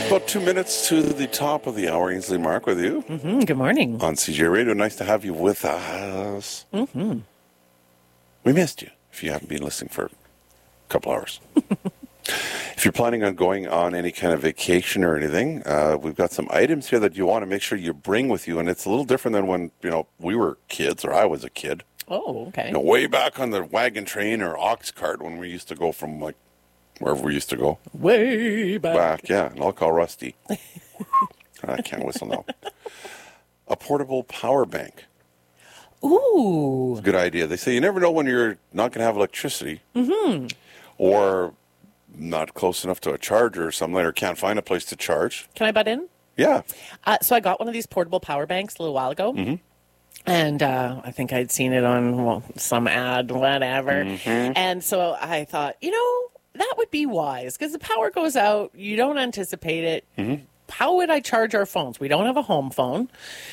About 2 minutes to the top of the hour. Ainsley Mark with you. Mm-hmm. Good morning. On CJ Radio. Nice to have you with us. Mm-hmm. We missed you if you haven't been listening for a couple hours. If you're planning on going on any kind of vacation or anything, we've got some items here that you want to make sure you bring with you. And it's a little different than when, we were kids or I was a kid. Oh, okay. Way back on the wagon train or ox cart when we used to go from wherever we used to go. Way back. Yeah, and I'll call Rusty. I can't whistle now. A portable power bank. Ooh. Good idea. They say you never know when you're not going to have electricity. Mm-hmm. Or not close enough to a charger or something, or can't find a place to charge. Can I butt in? Yeah. So I got one of these portable power banks a little while ago. Mm-hmm. And I think I'd seen it on some ad, whatever. Mm-hmm. And so I thought, that would be wise because the power goes out. You don't anticipate it. Mm-hmm. How would I charge our phones? We don't have a home phone,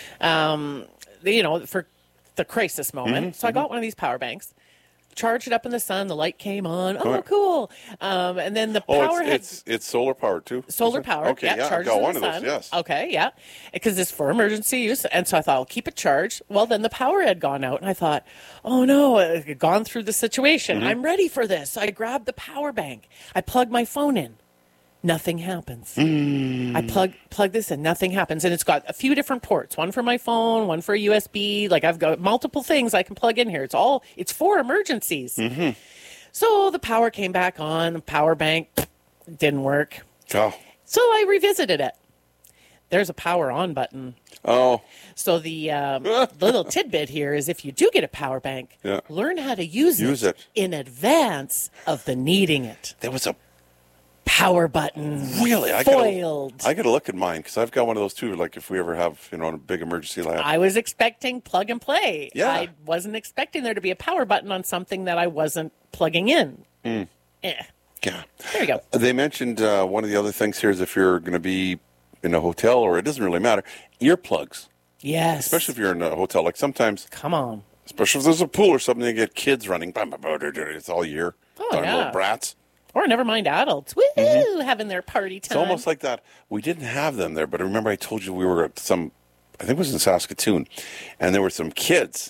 for the crisis moment. Mm-hmm. So I got one of these power banks, charged it up in the sun. The light came on. Oh, cool. And then the power it's solar powered too. Solar powered. Okay, yeah. Charges I've got in one the of sun. those, yes. Okay, yeah. Because it's for emergency use. And so I thought, I'll keep it charged. Well, then the power had gone out. And I thought, oh, no, it had gone through the situation. Mm-hmm. I'm ready for this. So I grabbed the power bank. I plugged my phone in. Nothing happens. I plug this in. Nothing happens. And it's got a few different ports. One for my phone, one for a USB. I've got multiple things I can plug in here. It's for emergencies. Mm-hmm. So the power came back on. The power bank didn't work. Oh. So I revisited it. There's a power on button. Oh. So the little tidbit here is if you do get a power bank, learn how to use it in advance of the needing it. There was a power button. Really? Foiled. I got to look at mine because I've got one of those too. If we ever have, a big emergency like that. I was expecting plug and play. Yeah. I wasn't expecting there to be a power button on something that I wasn't plugging in. Mm. Yeah. There you go. They mentioned one of the other things here is if you're going to be in a hotel, or it doesn't really matter, earplugs. Yes. Especially if you're in a hotel. Sometimes. Come on. Especially if there's a pool or something, you get kids running. It's all year. Oh, yeah. Little brats. Or never mind adults. Woohoo! Having their party time. It's almost like that. We didn't have them there, but I remember I told you we were at I think it was in Saskatoon, and there were some kids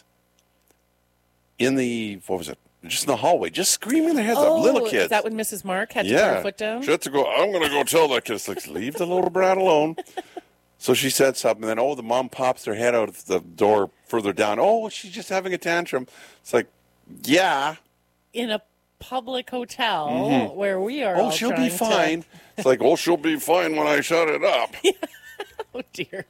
in just in the hallway, just screaming their heads off, little kids. Is that when Mrs. Mark had to put her foot down? She had to go, I'm going to go tell that kid. Leave the little brat alone. So she said something, and then, the mom pops her head out of the door further down. Oh, she's just having a tantrum. It's yeah. In a public hotel where we are. She'll be fine. It's she'll be fine when I shut it up. Oh, dear.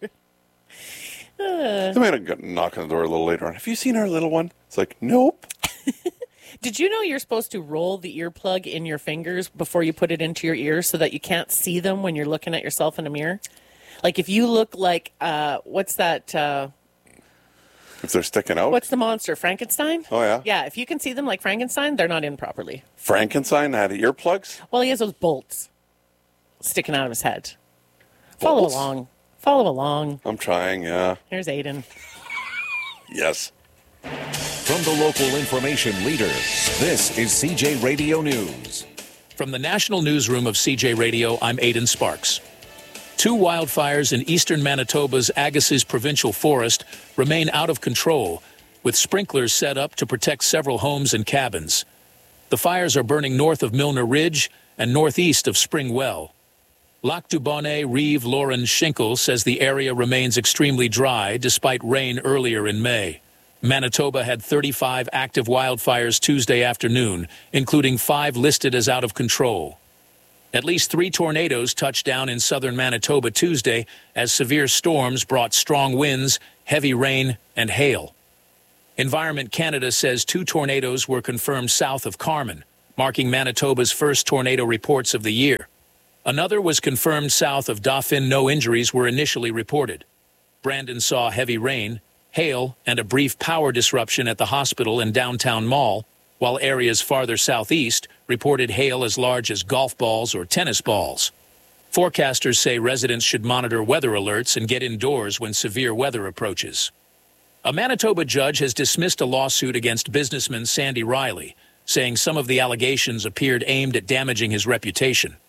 They might have knock on the door a little later on. Have you seen our little one? It's nope. Did you know you're supposed to roll the earplug in your fingers before you put it into your ear so that you can't see them when you're looking at yourself in a mirror? If you look what's that? If they're sticking out? What's the monster? Frankenstein? Oh, yeah? Yeah, if you can see them like Frankenstein, they're not in properly. Frankenstein had earplugs? Well, he has those bolts sticking out of his head. Follow along. I'm trying, yeah. Here's Aiden. Yes. From the local information leader, this is CJ Radio News. From the National Newsroom of CJ Radio, I'm Aiden Sparks. 2 wildfires in eastern Manitoba's Agassiz Provincial Forest remain out of control, with sprinklers set up to protect several homes and cabins. The fires are burning north of Milner Ridge and northeast of Spring Well. Lac du Bonnet Reeve Lauren Schinkel says the area remains extremely dry despite rain earlier in May. Manitoba had 35 active wildfires Tuesday afternoon, including 5 listed as out of control. At least 3 tornadoes touched down in southern Manitoba Tuesday as severe storms brought strong winds, heavy rain, and hail. Environment Canada says 2 tornadoes were confirmed south of Carman, marking Manitoba's first tornado reports of the year. Another was confirmed south of Dauphin. No injuries were initially reported. Brandon saw heavy rain, hail, and a brief power disruption at the hospital and downtown mall, while areas farther southeast reported hail as large as golf balls or tennis balls. Forecasters say residents should monitor weather alerts and get indoors when severe weather approaches. A Manitoba judge has dismissed a lawsuit against businessman Sandy Riley, saying some of the allegations appeared aimed at damaging his reputation.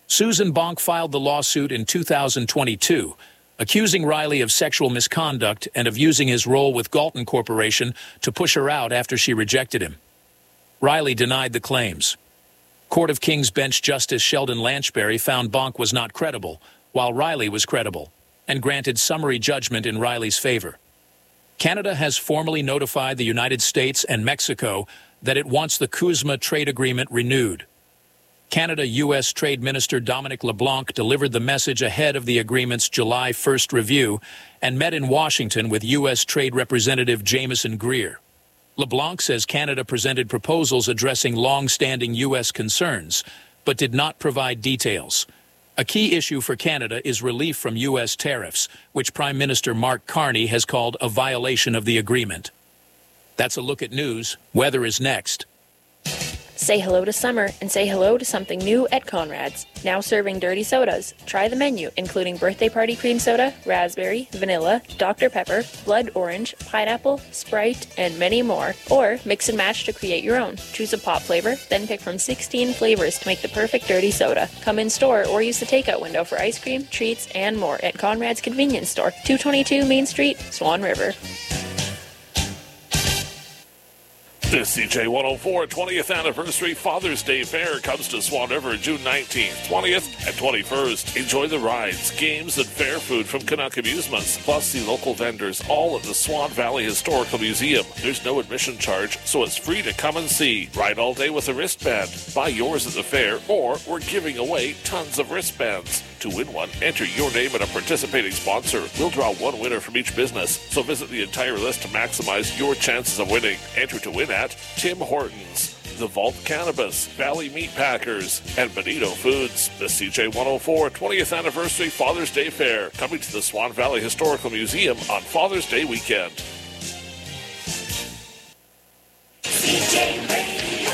Susan Bonk filed the lawsuit in 2022, accusing Riley of sexual misconduct and of using his role with Galton Corporation to push her out after she rejected him. Riley denied the claims. Court of King's Bench Justice Sheldon Lanchberry found Bonk was not credible, while Riley was credible, and granted summary judgment in Riley's favor. Canada has formally notified the United States and Mexico that it wants the CUSMA trade agreement renewed. Canada-U.S. Trade Minister Dominic LeBlanc delivered the message ahead of the agreement's July 1st review and met in Washington with U.S. Trade Representative Jameson Greer. LeBlanc says Canada presented proposals addressing long-standing U.S. concerns, but did not provide details. A key issue for Canada is relief from U.S. tariffs, which Prime Minister Mark Carney has called a violation of the agreement. That's a look at news. Weather is next. Say hello to summer and say hello to something new at Conrad's. Now serving dirty sodas. Try the menu, including birthday party cream soda, raspberry, vanilla, Dr. Pepper, blood orange, pineapple, Sprite, and many more. Or mix and match to create your own. Choose a pop flavor, then pick from 16 flavors to make the perfect dirty soda. Come in store or use the takeout window for ice cream, treats, and more at Conrad's Convenience Store, 222 Main Street, Swan River. The CJ 104 20th Anniversary Father's Day Fair comes to Swan River June 19th, 20th, and 21st. Enjoy the rides, games, and fair food from Canuck Amusements, plus see local vendors, all at the Swan Valley Historical Museum. There's no admission charge, so it's free to come and see. Ride all day with a wristband. Buy yours at the fair, or we're giving away tons of wristbands. To win one, enter your name and a participating sponsor. We'll draw one winner from each business, so visit the entire list to maximize your chances of winning. Enter to win at Tim Hortons, The Vault Cannabis, Valley Meat Packers, and Bonito Foods. The CJ 104 20th Anniversary Father's Day Fair, coming to the Swan Valley Historical Museum on Father's Day weekend. CJ Radio,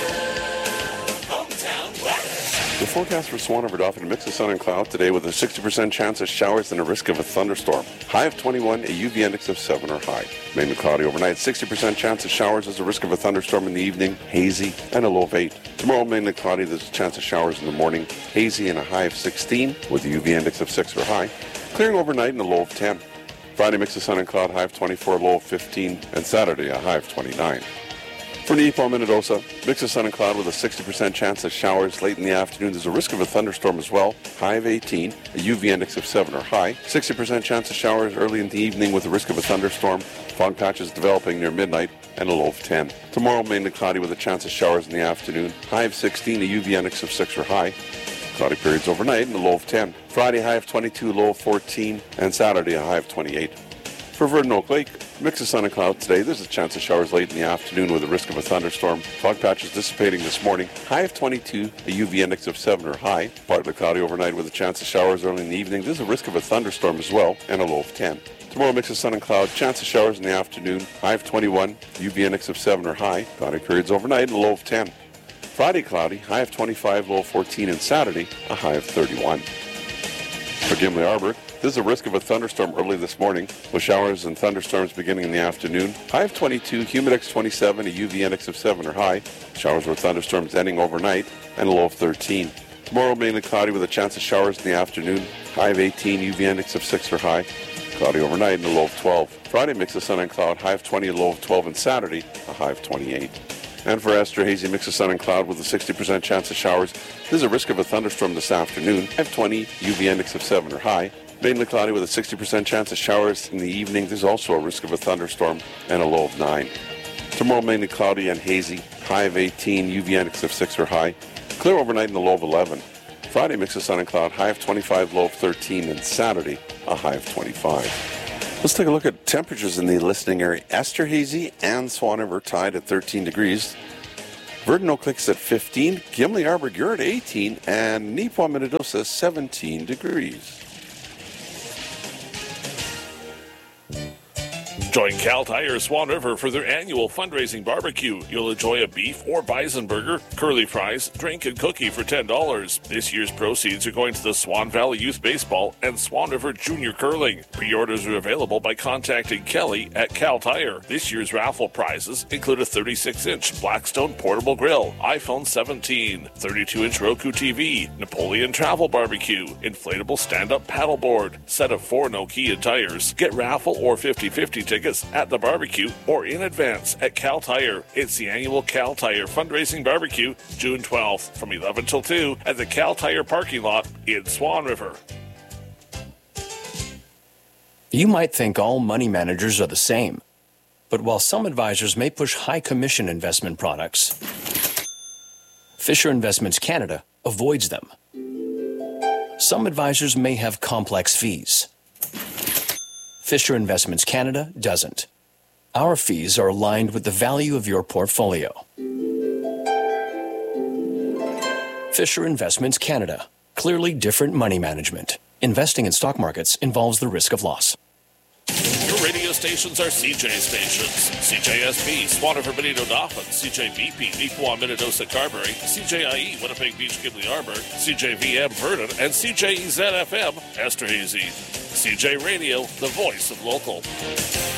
Hometown Weather. The forecast for Swan River Dauphin, a mix of sun and cloud today with a 60% chance of showers and a risk of a thunderstorm. High of 21, a UV index of 7 or high. Mainly cloudy overnight, 60% chance of showers, there's a risk of a thunderstorm in the evening, hazy, and a low of 8. Tomorrow, mainly cloudy, there's a chance of showers in the morning, hazy and a high of 16 with a UV index of 6 or high. Clearing overnight and a low of 10. Friday, mix of sun and cloud, high of 24, low of 15, and Saturday, a high of 29. For Neepawa, Minnedosa, mix of sun and cloud with a 60% chance of showers late in the afternoon. There's a risk of a thunderstorm as well. High of 18, a UV index of 7 or high. 60% chance of showers early in the evening with a risk of a thunderstorm. Fog patches developing near midnight and a low of 10. Tomorrow, mainly cloudy with a chance of showers in the afternoon. High of 16, a UV index of 6 or high. Cloudy periods overnight and a low of 10. Friday, high of 22, low of 14, and Saturday, a high of 28. For Verdon Oak Lake, mix of sun and cloud today. There's a chance of showers late in the afternoon with a risk of a thunderstorm. Fog patches dissipating this morning. High of 22, a UV index of 7 or high. Partly cloudy overnight with a chance of showers early in the evening. There's a risk of a thunderstorm as well, and a low of 10. Tomorrow, mix of sun and cloud. Chance of showers in the afternoon. High of 21, UV index of 7 or high. Cloudy periods overnight and a low of 10. Friday, cloudy. High of 25, low of 14, and Saturday, a high of 31. For Gimli Arbor, there's a risk of a thunderstorm early this morning, with showers and thunderstorms beginning in the afternoon. High of 22, humidex 27, a UV index of 7 or high. Showers or thunderstorms ending overnight, and a low of 13. Tomorrow, mainly cloudy with a chance of showers in the afternoon. High of 18, UV index of 6 or high. Cloudy overnight, and a low of 12. Friday, mix of sun and cloud. High of 20, a low of 12, and Saturday, a high of 28. And for Esther, hazy mix of sun and cloud with a 60% chance of showers. There's a risk of a thunderstorm this afternoon. High of 20, UV index of 7 or high. Mainly cloudy with a 60% chance of showers in the evening. There's also a risk of a thunderstorm and a low of 9. Tomorrow, mainly cloudy and hazy. High of 18, UV index of 6 or high. Clear overnight and a low of 11. Friday, mix of sun and cloud. High of 25, low of 13. And Saturday, a high of 25. Let's take a look at temperatures in the listening area. Esther, hazy, and Swan River tied at 13 degrees. Verdon Oak Lake's at 15. Gimli Arbor, you're at 18. And Neepawa, Minnedosa, 17 degrees. Join Cal Tire Swan River for their annual fundraising barbecue. You'll enjoy a beef or bison burger, curly fries, drink, and cookie for $10. This year's proceeds are going to the Swan Valley Youth Baseball and Swan River Junior Curling. Pre-orders are available by contacting Kelly at Cal Tire. This year's raffle prizes include a 36-inch Blackstone portable grill, iPhone 17, 32-inch Roku TV, Napoleon Travel Barbecue, inflatable stand-up paddleboard, set of 4 Nokia tires. Get raffle or 50-50 tickets at the barbecue or in advance at Cal Tire. It's the annual Cal Tire Fundraising Barbecue, June 12th from 11 till 2 at the Cal Tire parking lot in Swan River. You might think all money managers are the same, but while some advisors may push high commission investment products, Fisher Investments Canada avoids them. Some advisors may have complex fees. Fisher Investments Canada doesn't. Our fees are aligned with the value of your portfolio. Fisher Investments Canada. Clearly different money management. Investing in stock markets involves the risk of loss. Your radio stations are CJ stations. CJSB, Swan River, Benito, Dauphin. CJBP, Neepawa, Minnedosa, Carberry. CJIE, Winnipeg Beach, Gimli Arbor. CJVM, Vernon. And CJEZ-FM, Esterhazy. CJ Radio, the voice of local.